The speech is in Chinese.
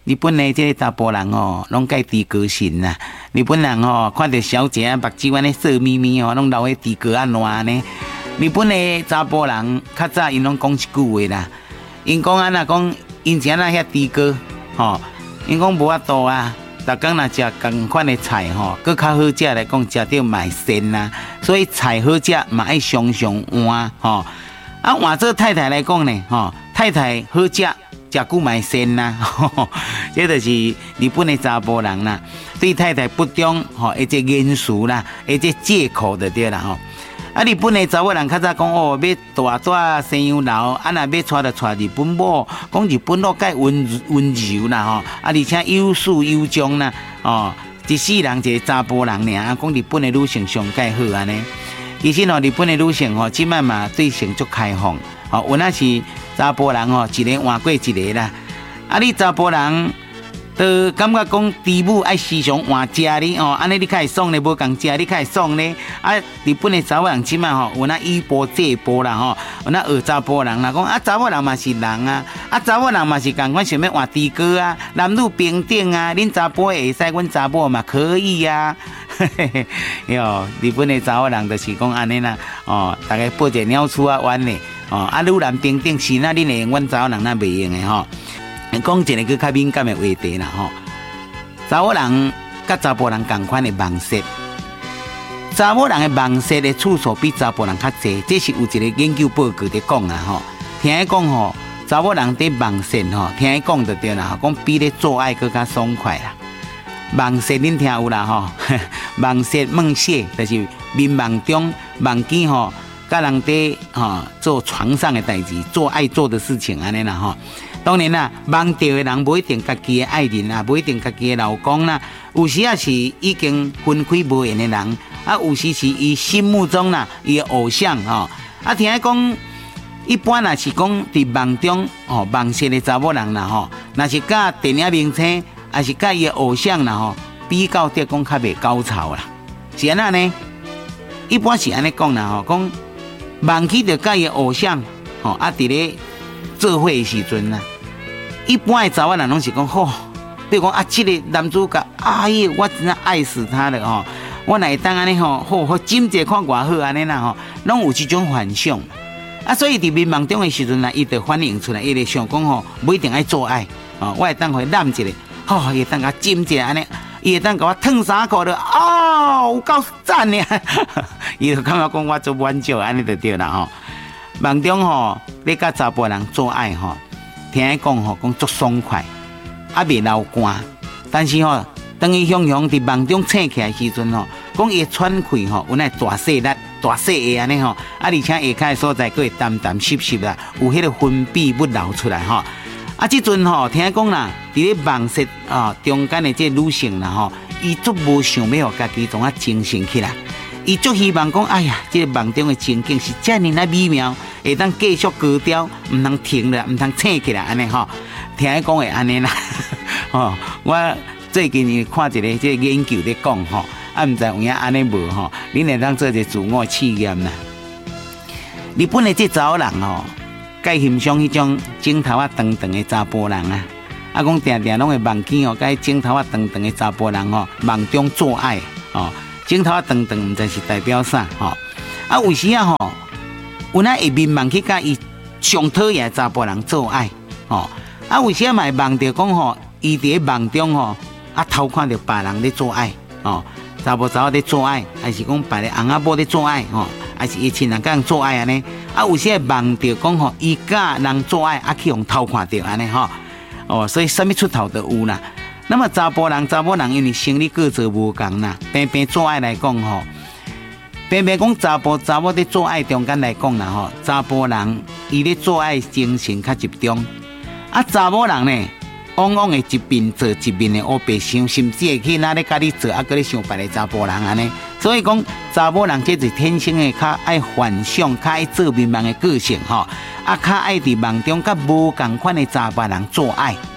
日本的这个查甫人哦，拢介猪哥神呐。日本人哦，看到小姐啊，目睭安尼色眯眯哦，拢留喺猪哥啊烂呢。日本的查甫人较早因拢讲一句话啦，因讲啊那讲因前那遐猪哥吼，因讲无法度啊，逐工若食同款的菜吼，佮较好食来讲，食着买鲜啦，所以菜好食嘛爱常常换吼。啊，换做太太来讲呢，吼，太太好食。食久买鲜啦，这就是日本的查甫人啦，对太太不忠吼，一个言辞啦，一个借口就对啦吼。啊，日本的查某人较早讲哦，要大生养老，啊，若要娶就娶日本某，讲日本某介温柔啦吼，啊，而且有始有终啦，哦，一世人一个查甫人尔，讲日本的女性上介好安尼。其实哦，日本的女性吼，即摆嘛对性足开放，哦，有那是。查甫人哦，一个换过一个啦。啊，你查甫人都感觉讲父母爱时常换食哩哦，安尼你较会爽咧，无共食你较会爽咧。啊，日本的查某人即嘛吼，有那衣钵这钵啦吼，有那学查甫人啦，讲啊查某人嘛是人啊，啊查某人嘛是共款想要换猪哥啊，男女平等啊，恁查甫会使，阮查甫嘛可以啊。哟，日本的查某人就是讲安尼啦，哦，大家报一个鸟鼠啊弯咧。哦，啊，女男平等是那恁会用，阮查某人那袂用的吼。讲一个较敏感的话题啦吼。查某人甲查甫人同款的盲舌，查某人的盲舌的次数比查甫人较侪，这是有一个研究报告在讲啦吼。听伊讲吼，查某人伫盲舌吼，听伊讲就对啦，讲比咧做爱更较爽快啦。盲舌恁听有啦吼，盲舌梦泄就是面盲中忘记吼。甲人伫做床上的代志，做爱做的事情安尼啦吼。当然啦，忘掉的人不一定家己的爱人啊，不一定家己的老公啦。有时啊是已经分开无缘的人，啊有时是伊心目中啦伊的偶像吼。啊听讲，一般若是讲伫梦中哦梦识的查某人啦吼，若是甲电影明星，还是甲伊的偶像啦吼，比较得讲较袂高潮啦。是安那呢？一般是安尼讲啦吼，讲。忘记着甲伊偶像，吼啊！伫咧做伙的时阵啊，一般的查某人拢是讲吼，比如讲啊，这个男主角，哎呀，我真的爱死他了吼！我哪会当安尼吼，好金姐看偌好安尼啦吼，拢有这种幻想啊！所以伫迷茫中的时阵啊，伊就反映出来，伊就想讲吼，不一定爱做爱哦，我会当去揽一个，吼，会当甲金姐安尼。伊会当甲我烫衫裤的有够赞呢！伊就感觉讲我做玩笑安尼就对啦吼。梦中吼，你甲查甫人做爱吼，听伊讲吼，讲足爽快，啊袂流汗。但是吼，当伊雄雄伫梦中醒起来时阵吼，讲伊喘气吼，有那大细力、大细下安尼吼，啊而且下骹的所在佫会淡淡湿湿啦，有迄个分泌物流出来吼。啊，即阵吼，听讲啦，伫咧梦室啊中间的这女性啦吼，伊足无想要互家己从精神起来，伊足希望讲，哎呀，这个梦中的情景是遮尔啊美妙，会当继续高调，唔通停了，唔通醒起来安尼吼。听伊讲会安尼啦，吼，我最近看一个这个研究咧讲吼，啊，唔知有影安尼无吼，恁会当做一个自我试验啦。日本的这查某人吼。介欣赏迄种镜头啊长长的查甫人啊，啊讲定定拢会忘记哦，介镜头啊长长的查甫人哦，梦中做爱哦，镜头啊长长唔知是代表啥吼，啊有时啊吼，有那会面梦去甲伊上讨厌查甫人做爱哦，啊有时啊嘛会梦着讲吼，伊伫咧梦中吼，啊偷看着别人咧做爱哦，查某咧做爱，还是讲别个翁仔某咧做爱吼。还是伊亲人甲人做爱安尼，啊有时会梦着讲吼，伊甲人做爱啊去互偷看着安尼吼，哦，所以啥物出头都有啦。那么查甫人因为生理构造无共啦，偏偏做爱来讲吼，偏偏讲查甫伫做爱中间来讲啦吼，查甫人伊咧做爱精神较集中，啊查某人呢，往往会一边做一边的黑白想，甚至会去哪咧甲你做，啊搁咧想别个查甫人安尼。所以讲，查某人这是天生的，较爱幻想，较爱做迷茫的个性吼，啊，较爱伫梦中甲无共款的查甫人做爱。